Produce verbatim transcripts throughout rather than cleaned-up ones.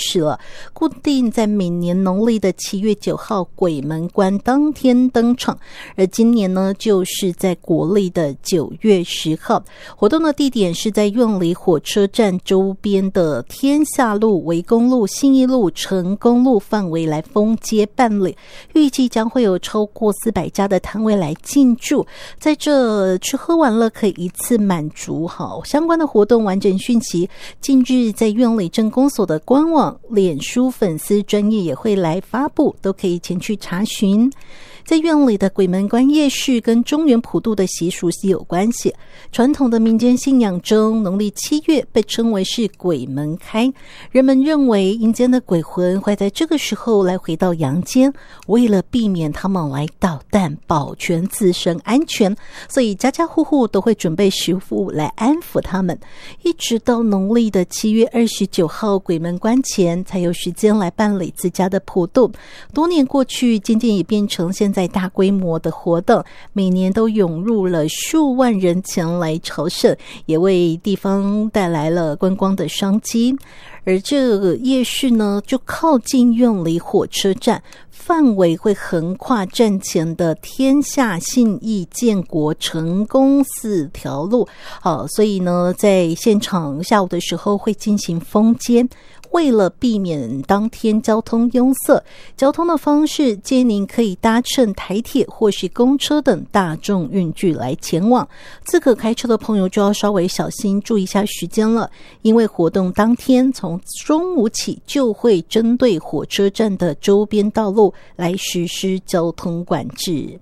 始了，固定在每年农历的七月九号鬼门关当天登场，而今年呢就是在国历的九月十号。活动的地点是在苑里火车站周边的天下路、维公路、信义路、成功路范围来封街办理，预计将会有超过四百家的摊位来进驻，在这吃喝玩乐可以一次满足。好，相关的活动完整讯息近日在苑里镇公所的官网、脸书粉丝专页也会来发布，都可以前去查询。在苑里的鬼门关夜市跟中元普渡的习俗是有关系。传统的民间信仰中，农历七月被称为是鬼门开，人们认为阴间的鬼魂会在这个时候来回到阳间，为了避免他们来捣蛋，保全自身安全，所以家家户户都会准备食物来安抚他们。一直到农历的七月二十九号鬼门关前，才有时间来办理自家的普渡。多年过去，渐渐也变成现在在大规模的活动，每年都涌入了数万人前来朝圣，也为地方带来了观光的商机。而这个夜市呢，就靠近苑里火车站，范围会横跨站前的天下、信义、建国、成功四条路。好，所以呢，在现场下午的时候会进行封街。为了避免当天交通拥塞，交通的方式建议您可以搭乘台铁或是公车等大众运具来前往。自个开车的朋友就要稍微小心，注意一下时间了，因为活动当天从中午起就会针对火车站的周边道路来实施交通管制。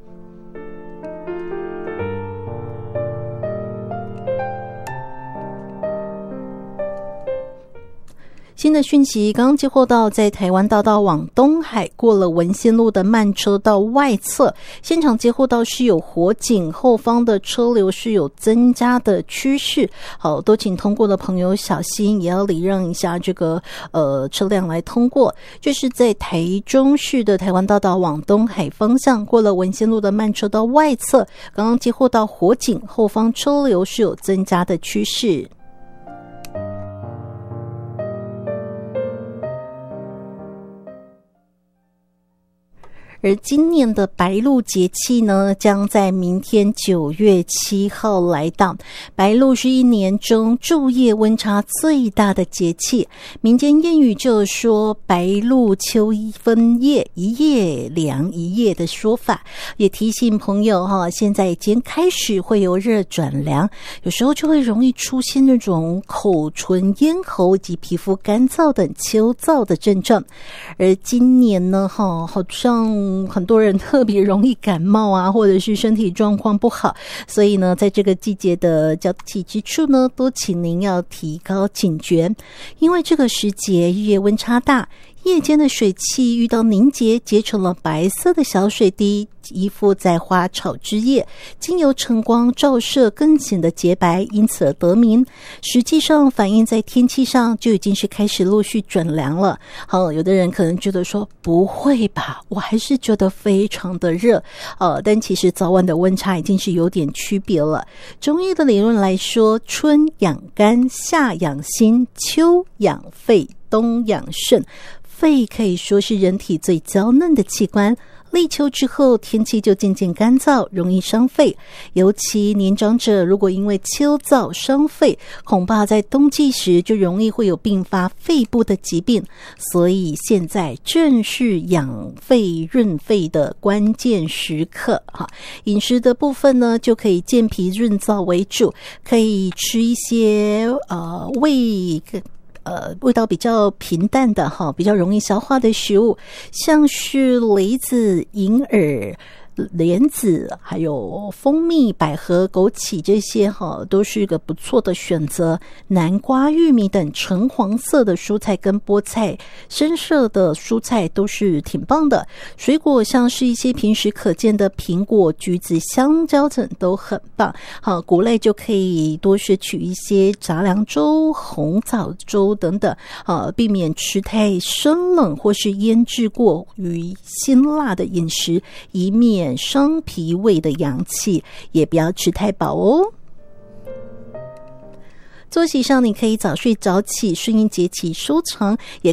新的讯息刚刚接获到，在台湾大道往东海过了文心路的慢车道外侧，现场接获到是有火警，后方的车流是有增加的趋势。好，都请通过的朋友小心，也要礼让一下这个呃车辆来通过。这是在台中市的台湾大道往东海方向过了文心路的慢车道外侧，刚刚接获到火警，后方车流是有增加的趋势。而今年的白露节气呢，将在明天九月七号来到。白露是一年中昼夜温差最大的节气，民间谚语就说白露秋分夜，一夜凉一夜的说法，也提醒朋友哈，现在已经开始会由热转凉，有时候就会容易出现那种口唇、咽喉以及皮肤干燥等秋燥的症状。而今年呢，哈，好像很多人特别容易感冒啊，或者是身体状况不好，所以呢，在这个季节的交替之处呢，都请您要提高警觉，因为这个时节日夜温差大，夜间的水汽遇到凝结，结成了白色的小水滴，依附在花草枝叶，经由晨光照射更显得洁白，因此而得名。实际上反映在天气上就已经是开始陆续转凉了。好，有的人可能觉得说不会吧，我还是觉得非常的热，呃，但其实早晚的温差已经是有点区别了。中医的理论来说，春养肝，夏养心，秋养肺，冬养肾。肺可以说是人体最娇嫩的器官，立秋之后天气就渐渐干燥，容易伤肺，尤其年长者如果因为秋燥伤肺，恐怕在冬季时就容易会有并发肺部的疾病，所以现在正是养肺润肺的关键时刻。饮食的部分呢，就可以健脾润燥为主，可以吃一些呃胃呃，味道比较平淡的哈，比较容易消化的食物，像是梨子、银耳、莲子，还有蜂蜜、百合、枸杞这些哈，都是一个不错的选择。南瓜、玉米等橙黄色的蔬菜跟菠菜，深色的蔬菜都是挺棒的。水果像是一些平时可见的苹果、橘子、香蕉等都很棒。好，谷类就可以多摄取一些杂粮粥、红枣粥等等，啊，避免吃太生冷或是腌制过于辛辣的饮食，以免伤脾胃的阳气，也不要吃太饱哦。作息上你可以早睡早起，顺应节气收藏，也